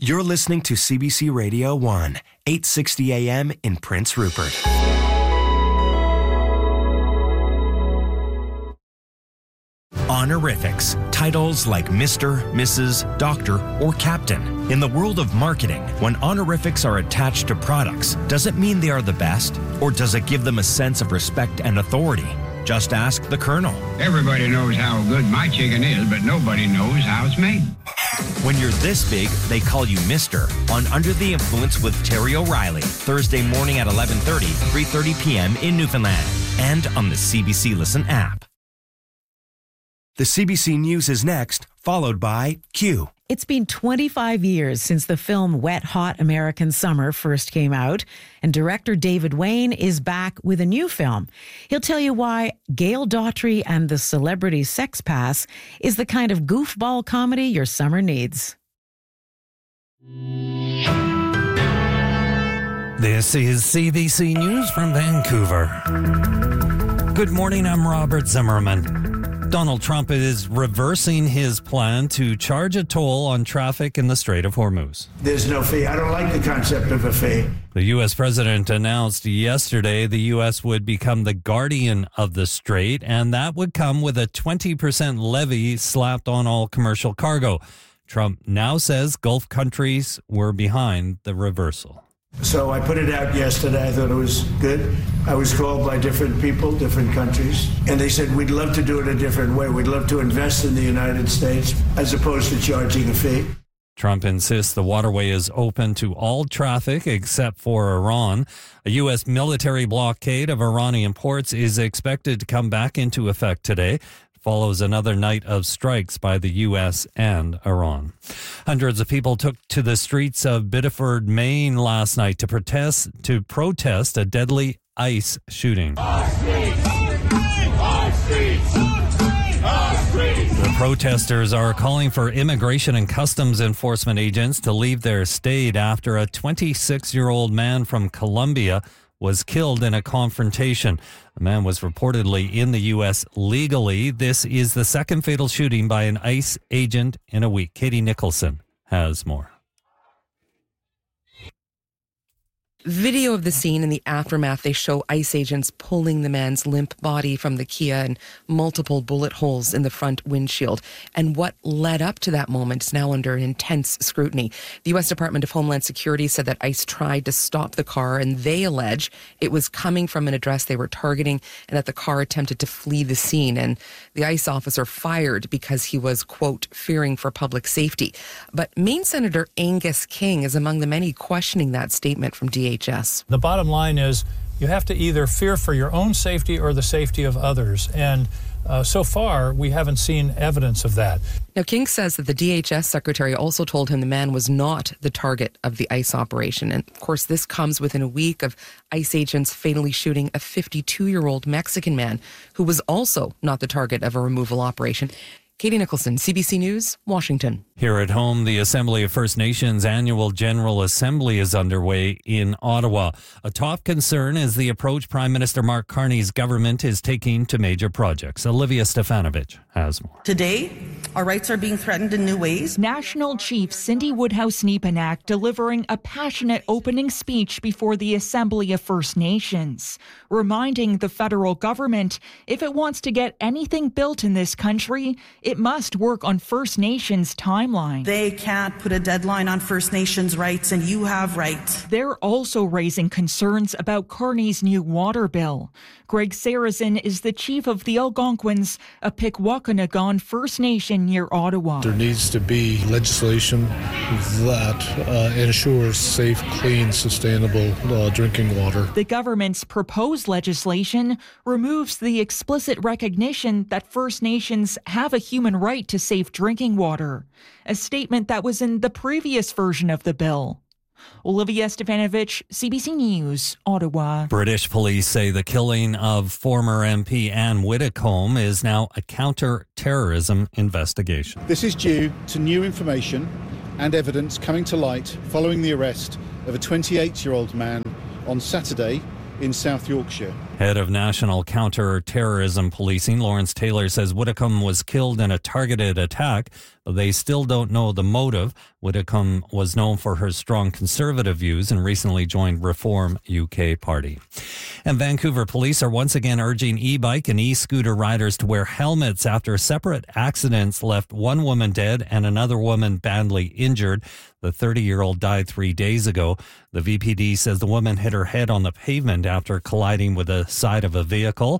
You're listening to CBC Radio 1, 860 AM in Prince Rupert. Honorifics, titles like Mr., Mrs., Doctor, or Captain. In the world of marketing, when honorifics are attached to products, does it mean they are the best? Or does it give them a sense of respect and authority? Just ask the Colonel. Everybody knows how good my chicken is, but nobody knows how it's made. When you're this big, they call you Mr. on Under the Influence with Terry O'Reilly, Thursday morning at 11:30, 3:30 p.m. in Newfoundland, and on the CBC Listen app. The CBC News is next, followed by Q. It's been 25 years since the film Wet Hot American Summer first came out, and director David Wayne is back with a new film. He'll tell you why Gail Daughtry and the Celebrity Sex Pass is the kind of goofball comedy your summer needs. This is CBC News from Vancouver. Good morning, I'm Robert Zimmerman. Donald Trump is reversing his plan to charge a toll on traffic in the Strait of Hormuz. There's no fee. I don't like the concept of a fee. The U.S. president announced yesterday the U.S. would become the guardian of the strait, and that would come with a 20% levy slapped on all commercial cargo. Trump now says Gulf countries were behind the reversal. So I put it out yesterday. I thought it was good. I was called by different people, different countries, and they said, we'd love to do it a different way. We'd love to invest in the United States as opposed to charging a fee. Trump insists the waterway is open to all traffic except for Iran. A U.S. military blockade of Iranian ports is expected to come back into effect today. Follows another night of strikes by the U.S. and Iran. Hundreds of people took to the streets of Biddeford, Maine last night to protest a deadly ICE shooting. The protesters are calling for immigration and customs enforcement agents to leave their state after a 26-year-old man from Colombia was killed in a confrontation. The man was reportedly in the U.S. legally. This is the second fatal shooting by an ICE agent in a week. Katie Nicholson has more. Video of the scene in the aftermath, they show ICE agents pulling the man's limp body from the Kia and multiple bullet holes in the front windshield. And what led up to that moment is now under intense scrutiny. The U.S. Department of Homeland Security said that ICE tried to stop the car, and they allege it was coming from an address they were targeting and that the car attempted to flee the scene. And the ICE officer fired because he was, quote, fearing for public safety. But Maine Senator Angus King is among the many questioning that statement from DHS. The bottom line is you have to either fear for your own safety or the safety of others. And so far, we haven't seen evidence of that. Now, King says that the DHS secretary also told him the man was not the target of the ICE operation. And of course, this comes within a week of ICE agents fatally shooting a 52-year-old Mexican man who was also not the target of a removal operation. Katie Nicholson, CBC News, Washington. Here at home, the Assembly of First Nations Annual General Assembly is underway in Ottawa. A top concern is the approach Prime Minister Mark Carney's government is taking to major projects. Olivia Stefanovic has more. Today, our rights are being threatened in new ways. National Chief Cindy Woodhouse-Nepanak delivering a passionate opening speech before the Assembly of First Nations, reminding the federal government if it wants to get anything built in this country, it must work on First Nations timeline. They can't put a deadline on First Nations rights, and you have rights. They're also raising concerns about Carney's new water bill. Greg Sarrazin is the chief of the Algonquins, a Pikwakanagan First Nation near Ottawa. There needs to be legislation that ensures safe, clean, sustainable drinking water. The government's proposed legislation removes the explicit recognition that First Nations have a human right to safe drinking water, a statement that was in the previous version of the bill. Olivia Stefanovic, CBC News, Ottawa. British police say the killing of former MP Anne Widdecombe is now a counter-terrorism investigation. This is due to new information and evidence coming to light following the arrest of a 28-year-old man on Saturday in South Yorkshire. Head of National Counter-Terrorism Policing, Lawrence Taylor, says Widdicombe was killed in a targeted attack. They still don't know the motive. Widdicombe was known for her strong conservative views and recently joined Reform UK Party. And Vancouver police are once again urging e-bike and e-scooter riders to wear helmets after separate accidents left one woman dead and another woman badly injured. The 30-year-old died 3 days ago. The VPD says the woman hit her head on the pavement after colliding with the side of a vehicle.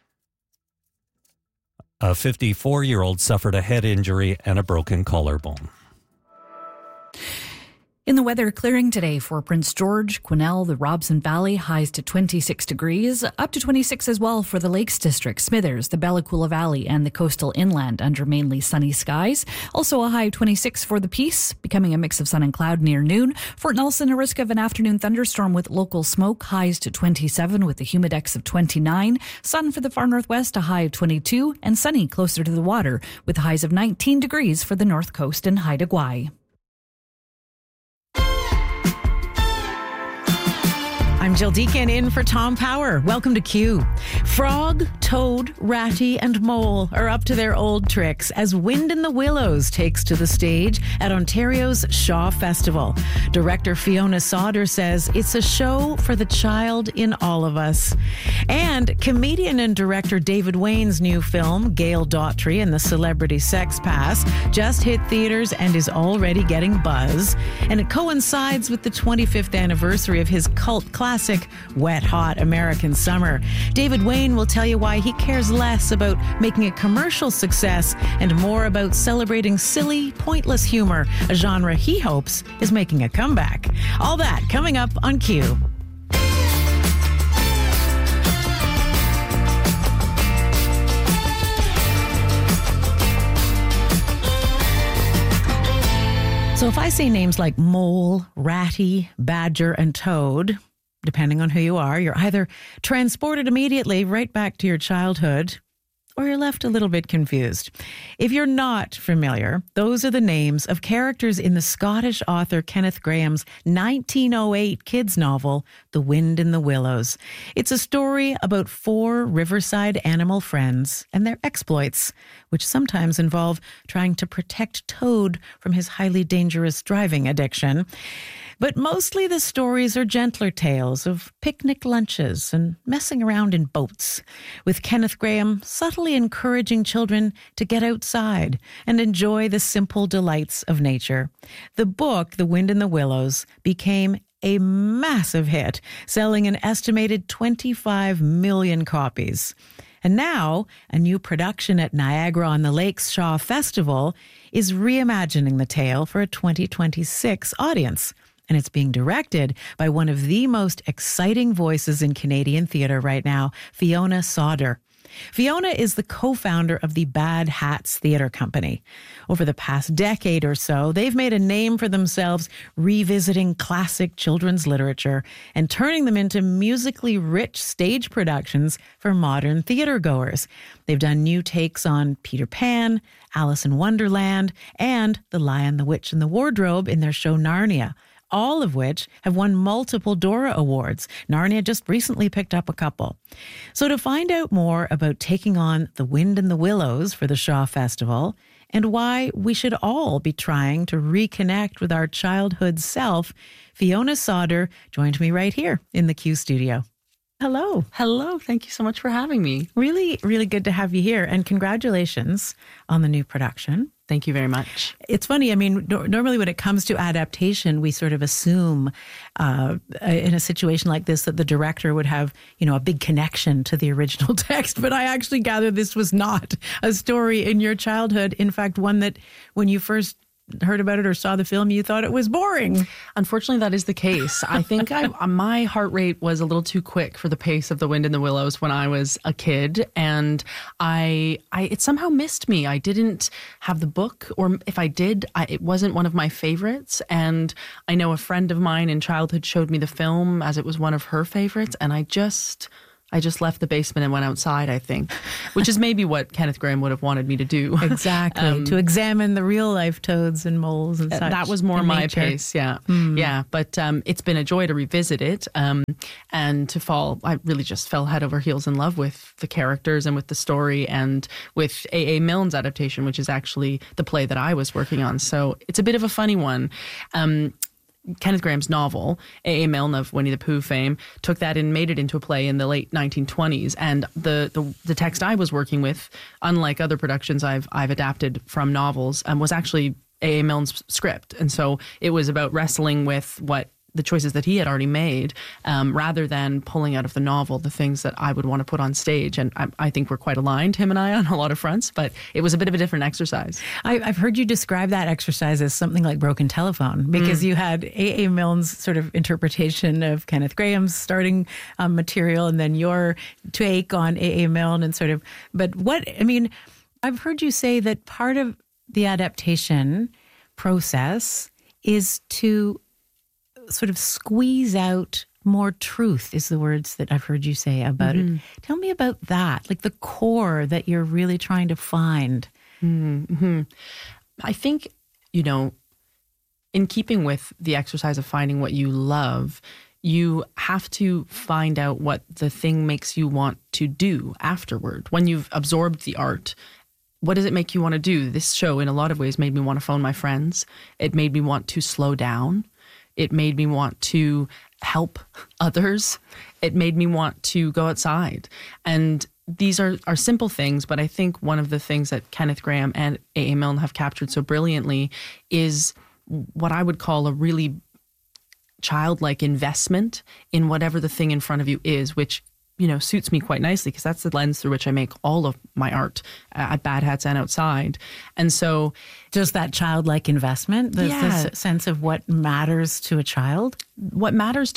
A 54-year-old suffered a head injury and a broken collarbone. In the weather, clearing today for Prince George, Quesnel, the Robson Valley, highs to 26 degrees, up to 26 as well for the Lakes District, Smithers, the Bella Coola Valley, and the coastal inland under mainly sunny skies. Also a high of 26 for the Peace, becoming a mix of sun and cloud near noon. Fort Nelson, a risk of an afternoon thunderstorm with local smoke, highs to 27 with the humidex of 29. Sun for the far northwest, a high of 22, and sunny closer to the water with highs of 19 degrees for the north coast and Haida Gwaii. I'm Jill Deacon in for Tom Power. Welcome to Q. Frog, toad, ratty, and mole are up to their old tricks as Wind in the Willows takes to the stage at Ontario's Shaw Festival. Director Fiona Sauder says it's a show for the child in all of us. And comedian and director David Wayne's new film, Gail Daughtry and the Celebrity Sex Pass, just hit theaters and is already getting buzz. And it coincides with the 25th anniversary of his cult classic Wet Hot American Summer. David Wayne will tell you why he cares less about making a commercial success and more about celebrating silly, pointless humor, a genre he hopes is making a comeback. All that coming up on Q. So if I say names like mole, ratty, badger, and toad, depending on who you are, you're either transported immediately right back to your childhood, or you're left a little bit confused. If you're not familiar, those are the names of characters in the Scottish author Kenneth Grahame's 1908 kids novel, The Wind in the Willows. It's a story about 4 riverside animal friends and their exploits, which sometimes involve trying to protect Toad from his highly dangerous driving addiction. But mostly the stories are gentler tales of picnic lunches and messing around in boats, with Kenneth Grahame subtly encouraging children to get outside and enjoy the simple delights of nature. The book, The Wind in the Willows, became a massive hit, selling an estimated 25 million copies. And now, a new production at Niagara-on-the-Lake's Shaw Festival is reimagining the tale for a 2026 audience. And it's being directed by one of the most exciting voices in Canadian theatre right now, Fiona Sauder. Fiona is the co-founder of the Bad Hats Theatre Company. Over the past decade or so, they've made a name for themselves revisiting classic children's literature and turning them into musically rich stage productions for modern theatre goers. They've done new takes on Peter Pan, Alice in Wonderland, and The Lion, the Witch, and the Wardrobe in their show Narnia, all of which have won multiple Dora Awards. Narnia just recently picked up a couple. So to find out more about taking on The Wind in the Willows for the Shaw Festival and why we should all be trying to reconnect with our childhood self, Fiona Sauder joined me right here in the Q studio. Hello. Hello. Thank you so much for having me. Really, really good to have you here. And congratulations on the new production. Thank you very much. It's funny. I mean, normally when it comes to adaptation, we sort of assume in a situation like this that the director would have, a big connection to the original text. But I actually gather this was not a story in your childhood. In fact, one that when you first heard about it or saw the film, you thought it was boring. Unfortunately, that is the case. I think my heart rate was a little too quick for the pace of The Wind in the Willows when I was a kid, and it somehow missed me. I didn't have the book, or if I did, it wasn't one of my favorites. And I know a friend of mine in childhood showed me the film as it was one of her favorites, and I just I just left the basement and went outside, I think, which is maybe what Kenneth Grahame would have wanted me to do. Exactly. To examine the real life toads and moles and such. That was more my nature. pace, yeah. Yeah, but it's been a joy to revisit it and to fall. I really just fell head over heels in love with the characters and with the story and with A.A. Milne's adaptation, which is actually the play that I was working on. So it's a bit of a funny one. Kenneth Grahame's novel, A.A. Milne of Winnie the Pooh fame, took that and made it into a play in the late 1920s. And the text I was working with, unlike other productions I've adapted from novels, was actually A.A. Milne's script. And so it was about wrestling with the choices that he had already made, rather than pulling out of the novel the things that I would want to put on stage. And I think we're quite aligned, him and I, on a lot of fronts, but it was a bit of a different exercise. I've heard you describe that exercise as something like Broken Telephone, because you had A.A. Milne's sort of interpretation of Kenneth Grahame's starting material, and then your take on A.A. Milne and sort of, I've heard you say that part of the adaptation process is to sort of squeeze out more truth, is the words that I've heard you say about it. Tell me about that, like the core that you're really trying to find. I think, in keeping with the exercise of finding what you love, you have to find out what the thing makes you want to do afterward. When you've absorbed the art, what does it make you want to do? This show, in a lot of ways, made me want to phone my friends. It made me want to slow down. It made me want to help others. It made me want to go outside. And these are simple things, but I think one of the things that Kenneth Grahame and A.A. Milne have captured so brilliantly is what I would call a really childlike investment in whatever the thing in front of you is, which suits me quite nicely because that's the lens through which I make all of my art at Bad Hats and outside. And so just that childlike investment, the sense of what matters to a child, and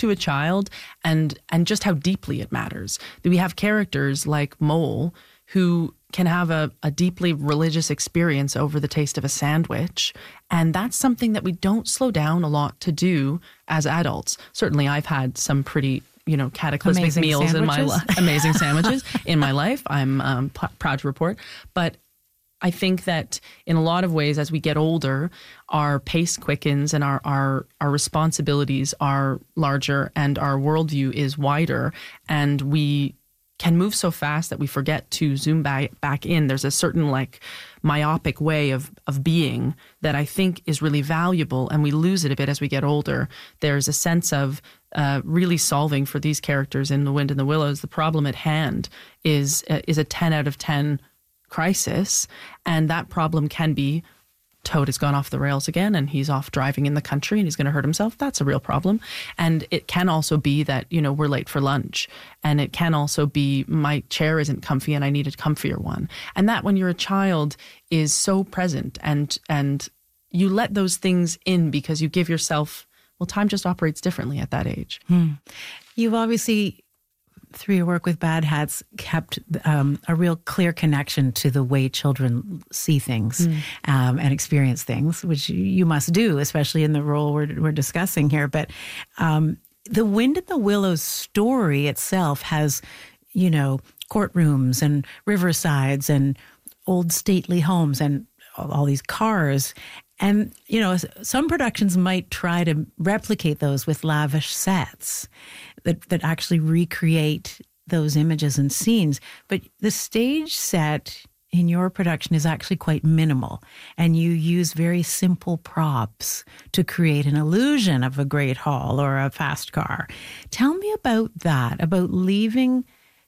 just how deeply it matters. We have characters like Mole who can have a deeply religious experience over the taste of a sandwich. And that's something that we don't slow down a lot to do as adults. Certainly I've had some pretty cataclysmic amazing meals sandwiches. in my life, amazing sandwiches in my life. I'm proud to report. But I think that in a lot of ways, as we get older, our pace quickens and our responsibilities are larger and our worldview is wider, and we can move so fast that we forget to zoom back in. There's a certain myopic way of being that I think is really valuable, and we lose it a bit as we get older. There's a sense of really solving for these characters in The Wind and the Willows. The problem at hand is a 10 out of 10 crisis, and that problem can be Toad has gone off the rails again and he's off driving in the country and he's going to hurt himself. That's a real problem. And it can also be that, we're late for lunch. And it can also be my chair isn't comfy and I need a comfier one. And that when you're a child is so present and you let those things in because you give yourself, time just operates differently at that age. You've obviously, through your work with Bad Hats, kept a real clear connection to the way children see things and experience things, which you must do, especially in the role we're discussing here. But The Wind and the Willows story itself has, courtrooms and riversides and old stately homes and all these cars. And, some productions might try to replicate those with lavish sets that actually recreate those images and scenes. But the stage set in your production is actually quite minimal, and you use very simple props to create an illusion of a great hall or a fast car. Tell me about that, about leaving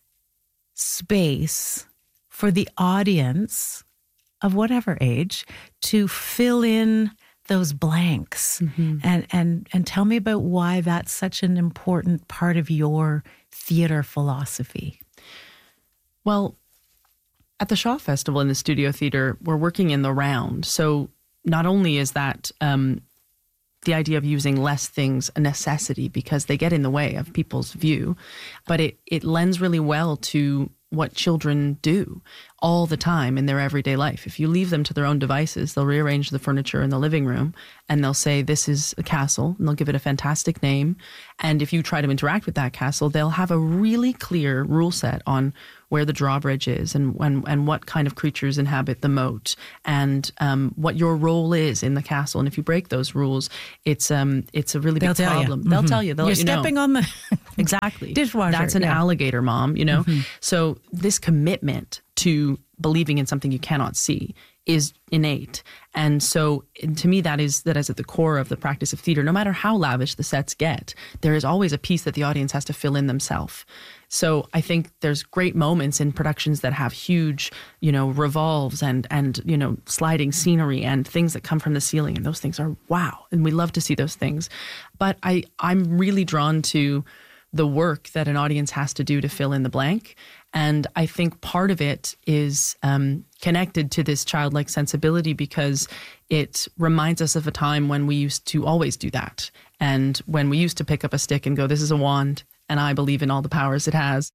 space for the audience of whatever age to fill in those blanks, and tell me about why that's such an important part of your theater philosophy. Well, at the Shaw Festival in the Studio Theatre, we're working in the round. So not only is that the idea of using less things a necessity because they get in the way of people's view, but it lends really well to what children do all the time in their everyday life. If you leave them to their own devices, they'll rearrange the furniture in the living room and they'll say, this is a castle, and they'll give it a fantastic name. And if you try to interact with that castle, they'll have a really clear rule set on where the drawbridge is and what kind of creatures inhabit the moat and what your role is in the castle. And if you break those rules, it's a really big problem. They'll tell you. They'll You're let you know. stepping on the Exactly. dishwasher. That's an alligator, Mom, you know? So this commitment to believing in something you cannot see is innate. And so to me, that is at the core of the practice of theater. No matter how lavish the sets get, there is always a piece that the audience has to fill in themselves. So I think there's great moments in productions that have huge, revolves and sliding scenery and things that come from the ceiling. And those things are wow. And we love to see those things. But I'm really drawn to the work that an audience has to do to fill in the blank. And I think part of it is connected to this childlike sensibility because it reminds us of a time when we used to always do that. And when we used to pick up a stick and go, this is a wand, and I believe in all the powers it has.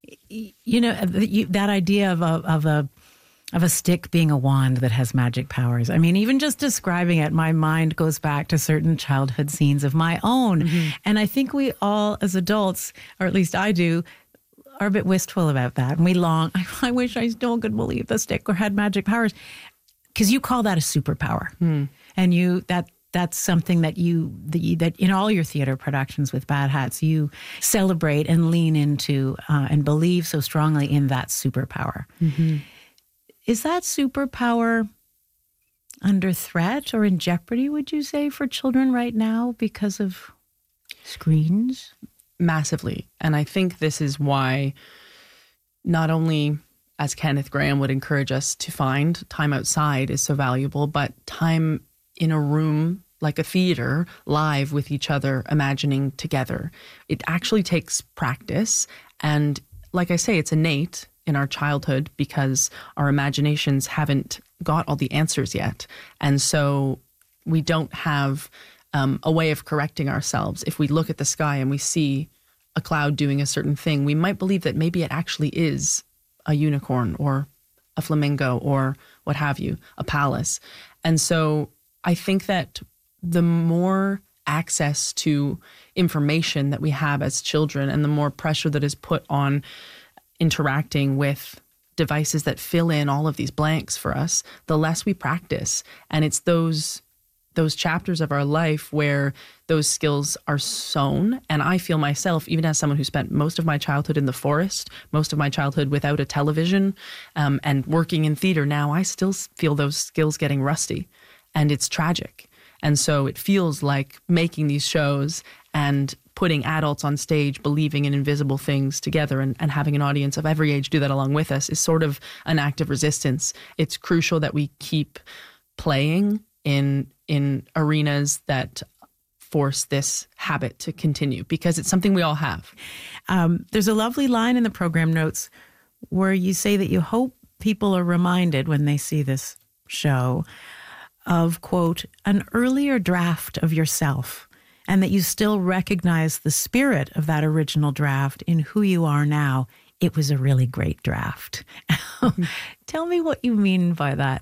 That idea of a stick being a wand that has magic powers. I mean, even just describing it, my mind goes back to certain childhood scenes of my own. Mm-hmm. And I think we all, as adults, or at least I do, are a bit wistful about that. And we long, I wish I still could believe the stick or had magic powers. Because you call that a superpower. And that's something that that in all your theater productions with Bad Hats, you celebrate and lean into and believe so strongly in that superpower. Mm-hmm. Is that superpower under threat or in jeopardy, would you say, for children right now because of screens? Massively. And I think this is why not only, as Kenneth Graham would encourage us to find, time outside is so valuable, but time in a room like a theater, live with each other, imagining together. It actually takes practice. And like I say, it's innate in our childhood because our imaginations haven't got all the answers yet. And so we don't have a way of correcting ourselves. If we look at the sky and we see a cloud doing a certain thing, we might believe that maybe it actually is a unicorn or a flamingo or what have you, a palace. And so I think that the more access to information that we have as children and the more pressure that is put on interacting with devices that fill in all of these blanks for us, the less we practice. And it's those chapters of our life where those skills are sown. And I feel myself, even as someone who spent most of my childhood in the forest, most of my childhood without a television, and working in theater now, I still feel those skills getting rusty. And it's tragic. And so it feels like making these shows and putting adults on stage, believing in invisible things together and having an audience of every age do that along with us is sort of an act of resistance. It's crucial that we keep playing in arenas that force this habit to continue because it's something we all have. There's a lovely line in the program notes where you say that you hope people are reminded when they see this show of, quote, an earlier draft of yourself, and that you still recognize the spirit of that original draft in who you are now. It was a really great draft. Tell me what you mean by that.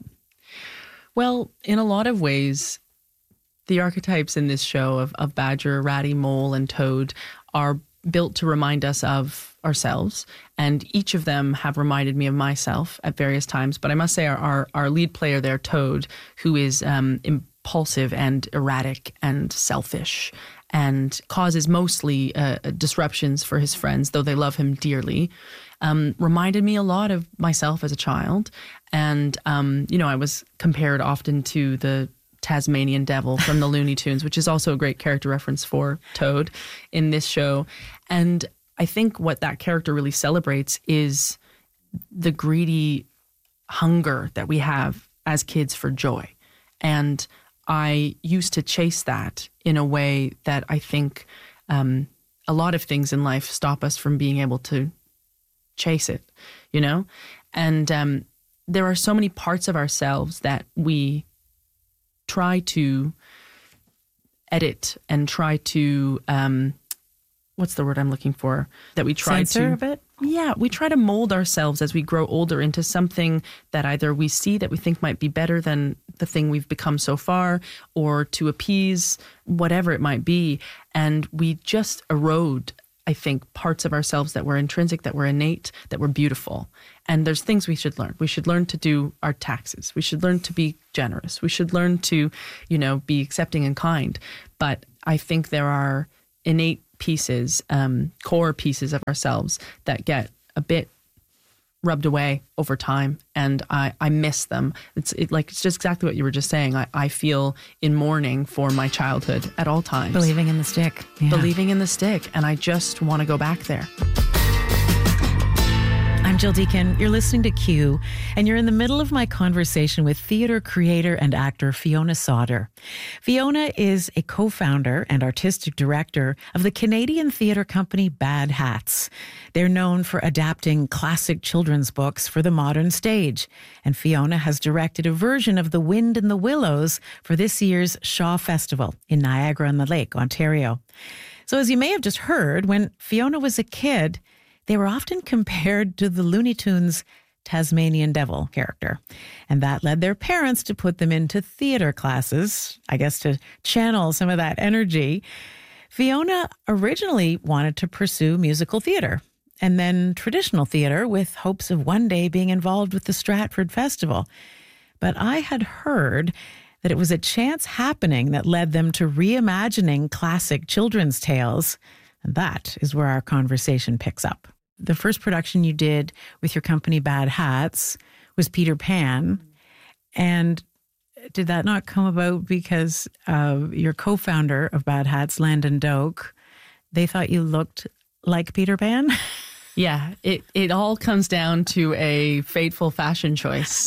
Well, in a lot of ways, the archetypes in this show of Badger, Ratty, Mole, and Toad are built to remind us of ourselves, and each of them have reminded me of myself at various times. But I must say our lead player there, Toad, who is impulsive and erratic and selfish and causes mostly disruptions for his friends, though they love him dearly, reminded me a lot of myself as a child. And, I was compared often to the Tasmanian Devil from the Looney Tunes, which is also a great character reference for Toad in this show. And I think what that character really celebrates is the greedy hunger that we have as kids for joy. And I used to chase that in a way that I think a lot of things in life stop us from being able to chase it, And there are so many parts of ourselves that we try to edit and try to, what's the word I'm looking for? That we try censor to a bit? Yeah, we try to mold ourselves as we grow older into something that either we see that we think might be better than the thing we've become so far, or to appease whatever it might be. And we just erode, I think, parts of ourselves that were intrinsic, that were innate, that were beautiful. And there's things we should learn. We should learn to do our taxes. We should learn to be generous. We should learn to, be accepting and kind. But I think there are innate pieces, core pieces of ourselves that get a bit rubbed away over time, and I miss them. It's just exactly what you were just saying. I feel in mourning for my childhood at all times. Believing in the stick. Yeah. Believing in the stick, and I just want to go back there. I'm Jill Deacon. You're listening to Q, and you're in the middle of my conversation with theater creator and actor Fiona Sodder. Fiona is a co-founder and artistic director of the Canadian theater company Bad Hats. They're known for adapting classic children's books for the modern stage, and Fiona has directed a version of The Wind in the Willows for this year's Shaw Festival in Niagara-on-the-Lake, Ontario. So as you may have just heard, when Fiona was a kid, they were often compared to the Looney Tunes Tasmanian Devil character. And that led their parents to put them into theater classes, I guess to channel some of that energy. Fiona originally wanted to pursue musical theater and then traditional theater with hopes of one day being involved with the Stratford Festival. But I had heard that it was a chance happening that led them to reimagining classic children's tales. And that is where our conversation picks up. The first production you did with your company Bad Hats was Peter Pan. And did that not come about because your co-founder of Bad Hats, Landon Doak, they thought you looked like Peter Pan? Yeah, it all comes down to a fateful fashion choice.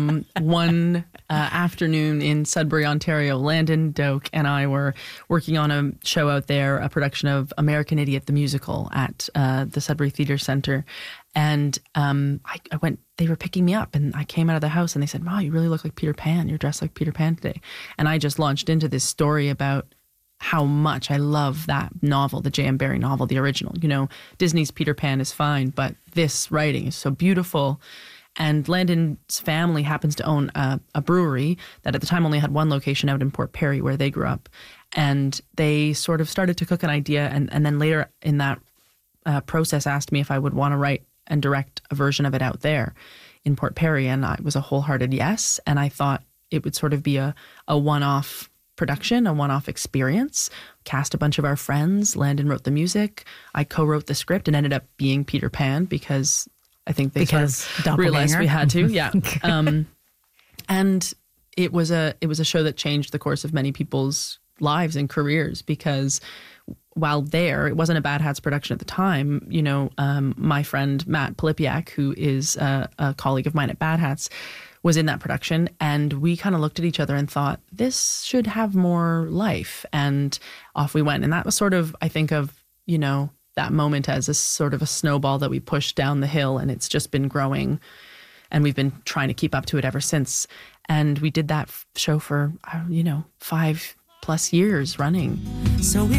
One afternoon in Sudbury, Ontario, Landon Doak and I were working on a show out there, a production of American Idiot, the musical at the Sudbury Theatre Centre. And I went, they were picking me up and I came out of the house and they said, "Wow, you really look like Peter Pan. You're dressed like Peter Pan today." And I just launched into this story about how much I love that novel, the J.M. Barrie novel, the original. Disney's Peter Pan is fine, but this writing is so beautiful. And Landon's family happens to own a brewery that at the time only had one location out in Port Perry where they grew up. And they sort of started to cook an idea and then later in that process asked me if I would want to write and direct a version of it out there in Port Perry. And I was a wholehearted yes. And I thought it would sort of be a one-off production, a one-off experience. Cast a bunch of our friends. Landon wrote the music. I co-wrote the script and ended up being Peter Pan because I think they sort of realized we had to. Yeah. And it was a show that changed the course of many people's lives and careers because while there, it wasn't a Bad Hats production at the time. My friend Matt Polipiak, who is a colleague of mine at Bad Hats, was in that production, and we kind of looked at each other and thought, this should have more life, and off we went. And that was sort of, I think of, that moment as a sort of a snowball that we pushed down the hill, and it's just been growing, and we've been trying to keep up to it ever since. And we did that show for, 5+ years running. So